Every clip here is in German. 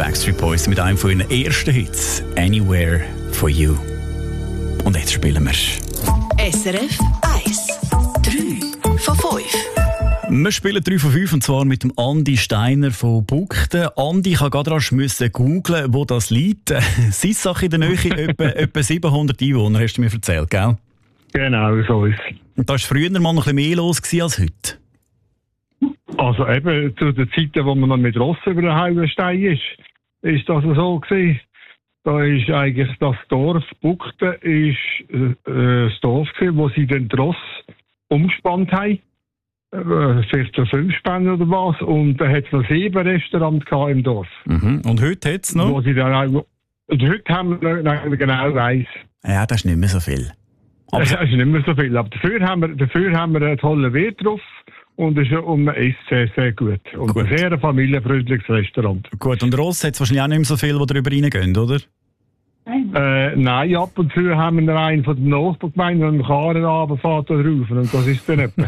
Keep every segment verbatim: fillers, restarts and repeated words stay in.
Backstreet Boys mit einem von ihren ersten Hits, Anywhere for You. Und jetzt spielen wir. S R F eins. drei von fünf. Wir spielen drei von fünf und zwar mit dem Andi Steiner von Bugden. Andi, ich habe gerade rasch googeln, wo das liegt. Sissach in der Nähe, etwa, etwa siebenhundert Einwohner, hast du mir erzählt, gell? Genau, so ist es. Und da war früher mal noch ein bisschen mehr los als heute? Also eben zu den Zeiten, wo man noch mit Rossen über den Hauenstein ist, ist das so gewesen. Da ist eigentlich das Dorf Bugden ist äh, das Dorf gewesen, wo sie den Ross umgespannt haben. Äh, vielleicht so fünf Späne oder was. Und da hat es noch sieben Restaurants im Dorf. Mhm. Und heute hat es noch? Wo sie dann auch, und heute haben wir noch, genau weiss. Ja, das ist nicht mehr so viel. Aber das ist nicht mehr so viel. Aber dafür haben wir, dafür haben wir einen tollen Wirt drauf. Und es ist sehr, sehr gut. Und gut. Ein sehr familienfreundliches Restaurant. Gut, und Ross hat es wahrscheinlich auch nicht mehr so viel, die darüber reingehen, oder? Äh, nein, ab und zu haben wir einen von den Nachbargemeinden, und im Karren runterfährt da drauf. Und das ist dann etwa.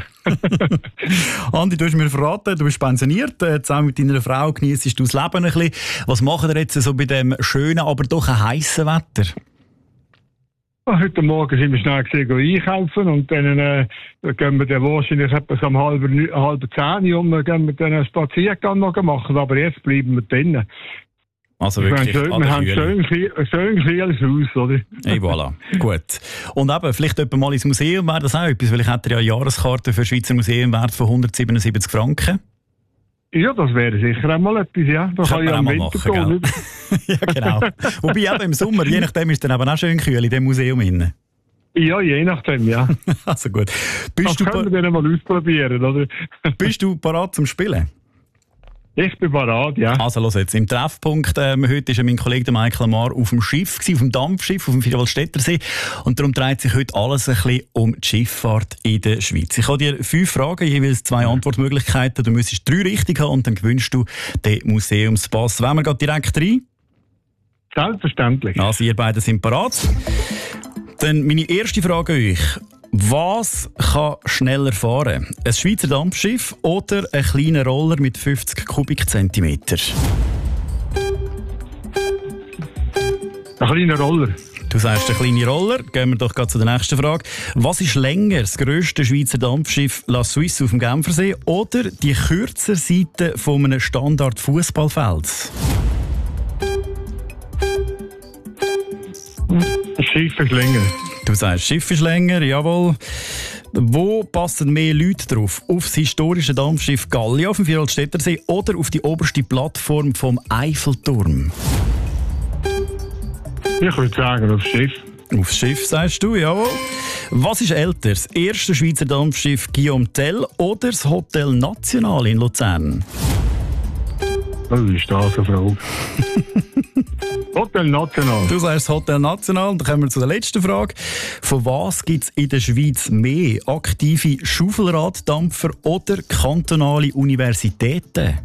Andi, du hast mir verraten, du bist pensioniert. Zusammen mit deiner Frau genießt du das Leben ein bisschen. Was machen wir jetzt so bei dem schönen, aber doch ein heissen Wetter? Heute Morgen sind wir schnell gesehen, einkaufen und dann äh, gehen wir dann wahrscheinlich etwas um halb, halb zehn um, gehen wir dann einen Spaziergang noch machen, aber jetzt bleiben wir drinnen. Also wirklich, wir haben schön, wir haben schön, schön, schön kühles Haus, oder? Hey, voilà. Gut. Und eben, vielleicht jemand mal ins Museum wäre das auch etwas, weil ich hätte ja eine Jahreskarte für das Schweizer Museum wert von hundertsiebenundsiebzig Franken. Ja, das wäre sicher einmal etwas, ja. Da kann ich am Winter gehen. Ja, genau. Wobei eben im Sommer, je nachdem ist es dann eben auch schön kühl in dem Museum innen. Ja, je nachdem, ja. Also gut. Bist das du können wir dann mal ausprobieren, oder? Bist du bereit zum Spielen? Ich bin bereit, ja. Also los jetzt, im Treffpunkt, ähm, heute war mein Kollege Michael Amar auf dem Schiff, auf dem Dampfschiff, auf dem Vierwaldstättersee. Und darum dreht sich heute alles ein bisschen um die Schifffahrt in der Schweiz. Ich habe dir fünf Fragen, jeweils zwei Antwortmöglichkeiten. Du müsstest drei richtig haben und dann gewinnst du den Museumspass. Wollen wir gerade direkt rein? Selbstverständlich. Also ihr beide sind bereit. Dann meine erste Frage an euch. Was kann schneller fahren? Ein Schweizer Dampfschiff oder ein kleiner Roller mit fünfzig Kubikzentimeter? Ein kleiner Roller. Du sagst, ein kleiner Roller. Gehen wir doch gerade zu der nächsten Frage. Was ist länger, das grösste Schweizer Dampfschiff La Suisse auf dem Genfersee oder die kürzere Seite von einem Standard-Fußballfeld? Das Schiff ist länger. Du sagst, Schiff ist länger, jawohl. Wo passen mehr Leute drauf? Auf das historische Dampfschiff Gallia auf dem Vierwaldstättersee oder auf die oberste Plattform vom Eiffelturm? Ich würde sagen, aufs Schiff. Aufs Schiff, sagst du, jawohl. Was ist älter, das erste Schweizer Dampfschiff Guillaume Tell oder das Hotel National in Luzern? Das ist das eine Frage. Hotel National. Du sagst Hotel National. Dann kommen wir zu der letzten Frage. Von was gibt es in der Schweiz mehr? Aktive Schaufelraddampfer oder kantonale Universitäten?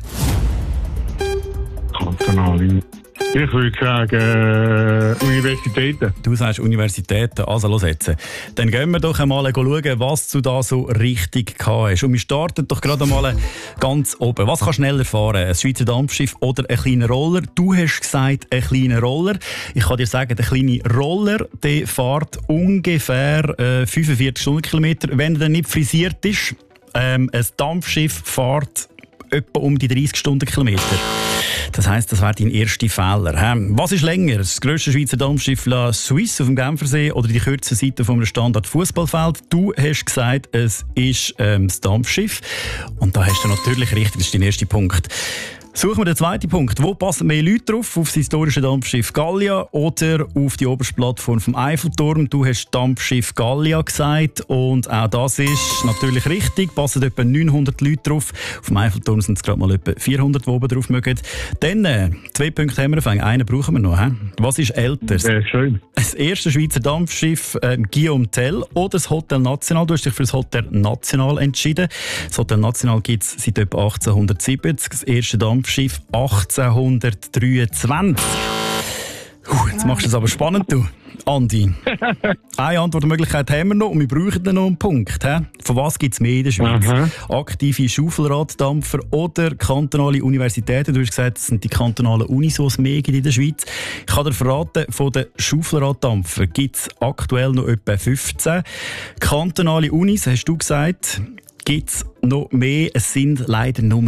Kantonale. Ich würde sagen, äh, Universitäten. Du sagst Universitäten, also los jetzt. Dann gehen wir doch einmal schauen, was du da so richtig hast. Und wir starten doch gerade mal ganz oben. Was kann schneller fahren? Ein Schweizer Dampfschiff oder ein kleiner Roller? Du hast gesagt, ein kleiner Roller. Ich kann dir sagen, der kleine Roller, der fährt ungefähr äh, fünfundvierzig Stundenkilometer, wenn er dann nicht frisiert ist. Ähm, ein Dampfschiff fährt etwa um die dreißig Stundenkilometer. Das heisst, das wäre dein erster Fehler. Was ist länger? Das grösste Schweizer Dampfschiff La Suisse auf dem Genfersee oder die kürzeste Seite von einem Standard-Fußballfeld? Du hast gesagt, es ist ähm, das Dampfschiff. Und da hast du natürlich richtig, das ist dein erster Punkt. Suchen wir den zweiten Punkt. Wo passen mehr Leute drauf? Auf das historische Dampfschiff Gallia oder auf die oberste Plattform vom Eiffelturm? Du hast Dampfschiff Gallia gesagt und auch das ist natürlich richtig. Passen etwa neunhundert Leute drauf. Auf dem Eiffelturm sind es gerade mal etwa vierhundert, die oben drauf mögen. Dann, äh, zwei Punkte haben wir gefangen. Einen brauchen wir noch. He? Was ist älter? Sehr schön. Das erste Schweizer Dampfschiff äh, Guillaume Tell oder das Hotel National? Du hast dich für das Hotel National entschieden. Das Hotel National gibt es seit etwa achtzehnhundertsiebzig. Das erste Dampfschiff Schiff achtzehnhundertdreiundzwanzig. Uh, jetzt machst du es aber spannend, du. Andi, eine Antwortmöglichkeit haben wir noch und wir brauchen dann noch einen Punkt. He? Von was gibt es mehr in der Schweiz? Aha. Aktive Schaufelraddampfer oder kantonale Universitäten? Du hast gesagt, es sind die kantonalen Unis, die es mehr gibt in der Schweiz. Ich kann dir verraten, von den Schaufelraddampfern gibt es aktuell noch etwa fünfzehn. Kantonale Unis, hast du gesagt, gibt es noch mehr. Es sind leider nur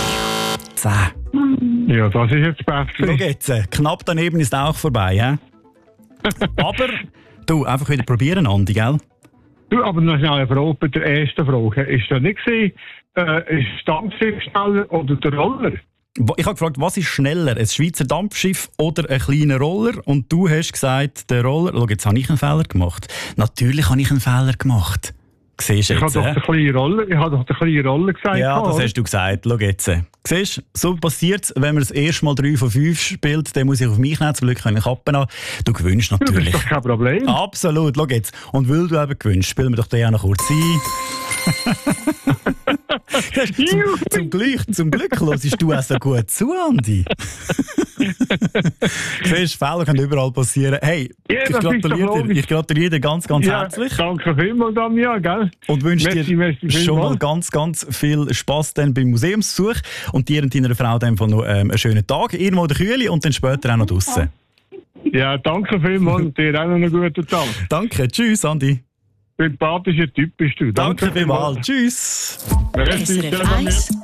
zehn. Ja, das ist jetzt besser. Schau jetzt, knapp daneben ist auch vorbei. He? Aber du, einfach wieder probieren, Andi, gell? Du, aber noch schnell eine Frage bei der ersten Frage. Ist das nicht gewesen, äh, ist das Dampfschiff schneller oder der Roller? Ich habe gefragt, was ist schneller, ein Schweizer Dampfschiff oder ein kleiner Roller? Und du hast gesagt, der Roller. Schau, jetzt habe ich einen Fehler gemacht. Natürlich habe ich einen Fehler gemacht. Siehst du Ich jetzt, habe doch äh? den kleinen Roller, ich habe doch den kleinen Roller gesagt. Ja, das oder? hast du gesagt. Schau jetzt. Siehst du, so passiert es, wenn man das erste Mal drei von fünf spielt, dann muss ich auf mich nehmen, zum Glück kann ich Kappen an. Du gewinnst Ja, das natürlich. ist doch kein Problem. Absolut, schau jetzt. Und weil du eben gewinnst, spielen wir doch den auch noch kurz ein. zum, zum, Glück, zum Glück hörst du auch so gut zu, Andi. Siehst, Fehler können überall passieren. Hey, Ja, ich, das ist doch gratuliere dir, logisch. ich gratuliere dir ganz, ganz Ja, herzlich. danke vielmals, Damian, gell? Und wünsche Merci, dir merci schon mal vielmals. ganz, ganz viel Spass dann beim Museumsbesuch und dir und deiner Frau dann noch ähm, einen schönen Tag, irgendwo in der Kühle und dann später auch noch draussen. Ja, danke vielmals und dir auch noch einen guten Tag. Danke, tschüss Andi. Sympathischer Typ bist du. Danke vielmals, tschüss. Merci, S R F ciao, Damian. eins